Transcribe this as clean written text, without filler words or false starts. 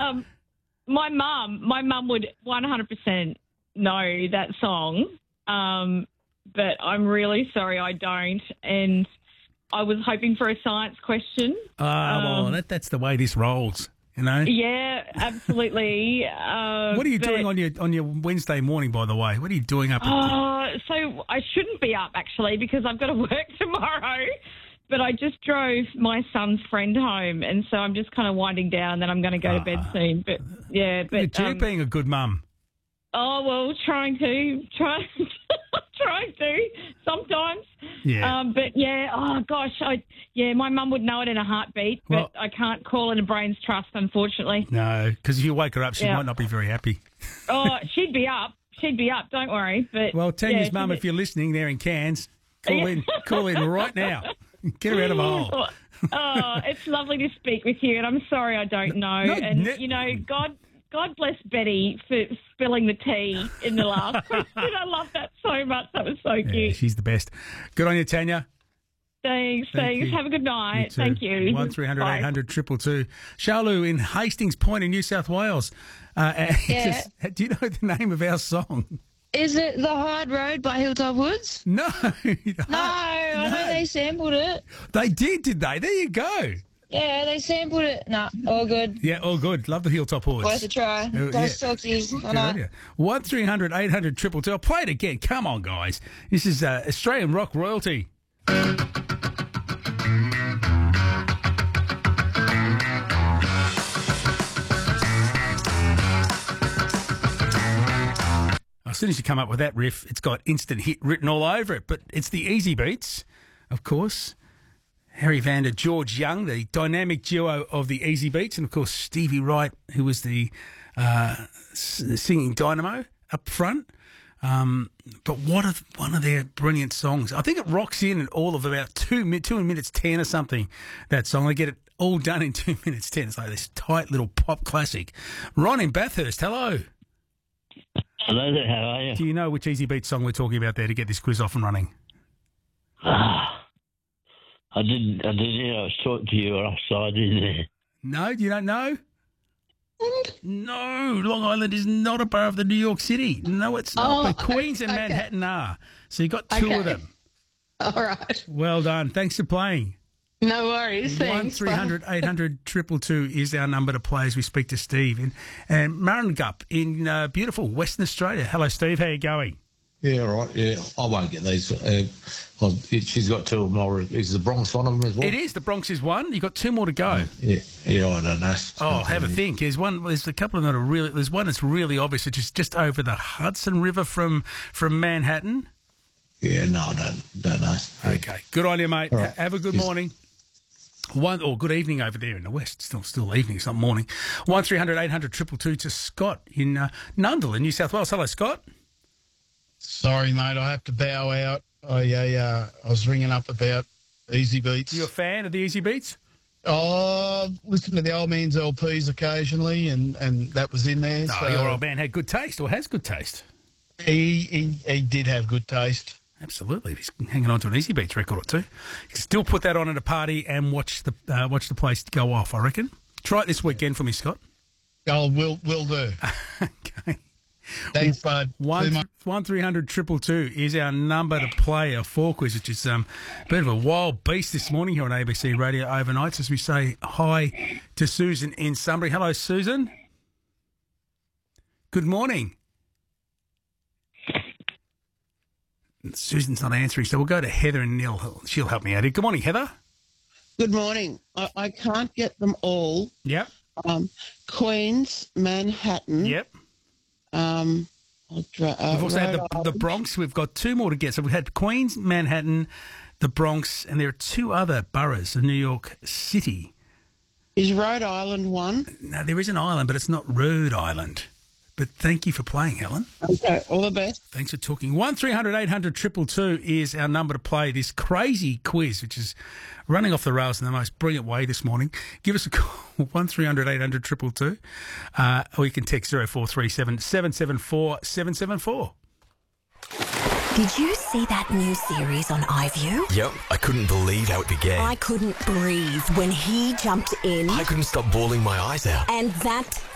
My mum would 100% know that song, but I'm really sorry I don't. And I was hoping for a science question. Well, that's the way this rolls, you know. Yeah, absolutely. What are you doing on your Wednesday morning, by the way? What are you doing up? So I shouldn't be up actually because I've got to work tomorrow. But I just drove my son's friend home, and so I'm just kind of winding down. Then I'm going to go to bed soon. But yeah, Look at you being a good mum. Oh well, trying to sometimes. Yeah. But yeah, oh gosh, my mum would know it in a heartbeat, but I can't call it a brain's trust, unfortunately. No, because if you wake her up, she might not be very happy. Oh, she'd be up. Don't worry. But well, Tanya's mum, if you're listening there in Cairns, call in right now. Get her out of a hole. Oh, it's lovely to speak with you, and I'm sorry I don't know. God bless Betty for spilling the tea in the last question. I love that so much. That was so cute. Yeah, she's the best. Good on you, Tanya. Thanks. You. Have a good night. You too. Thank you. 1300 800 222. Charlu in Hastings Point in New South Wales. Yeah. Do you know the name of our song? Is it The Hard Road by Hilltop Woods? No. I know they sampled it. They did they? There you go. Yeah, they sampled it. No, all good. Yeah, all good. Love the Hilltop Woods. Worth a try. Those talkies. I know. 1300 800 222. I'll play it again. Come on, guys. This is Australian rock royalty. As soon as you come up with that riff, it's got instant hit written all over it. But it's the Easy Beats, of course. Harry Vander, George Young, the dynamic duo of the Easy Beats, and of course Stevie Wright, who was the singing dynamo up front. But one of their brilliant songs. I think it rocks in at all of about 2 minutes 10 or something. That song, they get it all done in 2 minutes 10. It's like this tight little pop classic. Ron in Bathurst, hello. Hello there, how are you? Do you know which Easy Beats song we're talking about there to get this quiz off and running? I didn't I was talking to you offside in there. No, you don't know? No, Long Island is not a borough of the New York City. No, it's not. But Queens and Manhattan are. So you got two of them. All right. Well done. Thanks for playing. No worries. Thanks. 1300 800 222 is our number to play as we speak to Steve and Murrungup in beautiful Western Australia. Hello, Steve. How are you going? Yeah, all right. Yeah, I won't get these. She's got two of them already. Is the Bronx one of them as well? It is. The Bronx is one. You've got two more to go. Yeah, I don't know. Oh, have a think. There's a couple of them that are really. There's one that's really obvious. It's just over the Hudson River from Manhattan. Yeah, no, I don't know. Okay, good on you, mate. Right. Have a good morning. Good evening over there in the west. Still evening. It's not morning. 1300 800 222 to Scott in Nundle in New South Wales. Hello, Scott. Sorry, mate. I have to bow out. I was ringing up about Easy Beats. You a fan of the Easy Beats? Oh, listen to the old man's LPs occasionally, and that was in there. Oh, your old man had good taste, or has good taste. He did have good taste. Absolutely. He's hanging on to an Easy Beats record or two. You can still put that on at a party and watch the place go off, I reckon. Try it this weekend for me, Scott. Oh, will do. Okay. Thanks, bud. 1300 222 is our number to play a four quiz, which is a bit of a wild beast this morning here on ABC Radio Overnights as we say hi to Susan in Sunbury. Hello, Susan. Good morning. Susan's not answering, so we'll go to Heather and Neil. She'll help me out here. Good morning, Heather. Good morning. I can't get them all. Yep. Queens, Manhattan. Yep. We've also had the Bronx. We've got two more to get. So we've had Queens, Manhattan, the Bronx, and there are two other boroughs of New York City. Is Rhode Island one? No, there is an island, but it's not Rhode Island. But thank you for playing, Helen. Okay, all the best. Thanks for talking. 1300 800 222 is our number to play this crazy quiz, which is running off the rails in the most brilliant way this morning. Give us a call, 1300 800 222, or you can text 0437 774 774. Did you see that new series on iView? Yep, I couldn't believe how it began. I couldn't breathe when he jumped in. I couldn't stop bawling my eyes out. And that